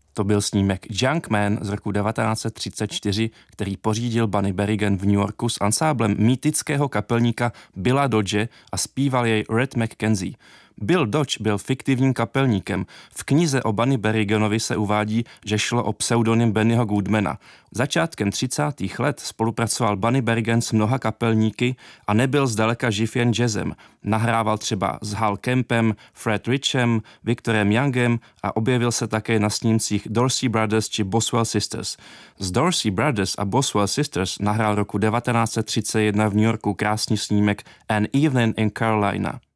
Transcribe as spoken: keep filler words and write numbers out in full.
To byl snímek Junkman z roku devatenáct set třicet čtyři, který pořídil Bunny Berrigan v New Yorku s ansáblem mýtického kapelníka Billa Dodge a zpíval jej Red McKenzie. Bill Dodge byl fiktivním kapelníkem. V knize o Bunny Berriganovi se uvádí, že šlo o pseudonym Bennyho Goodmana. Začátkem třicátých let spolupracoval Bunny Berrigan s mnoha kapelníky a nebyl zdaleka živ jen jazzem. Nahrával třeba s Hal Kempem, Fred Richem, Victorem Youngem a objevil se také na snímcích Dorsey Brothers či Boswell Sisters. Z Dorsey Brothers a Boswell Sisters nahrál roku devatenáct set třicet jedna v New Yorku krásný snímek An Evening in Carolina.